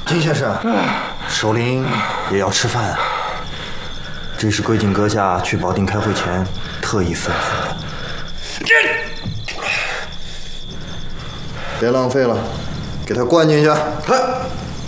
金先生，首领也要吃饭啊。这是贵景阁下去保定开会前特意吩咐的。别浪费了，给他灌进去。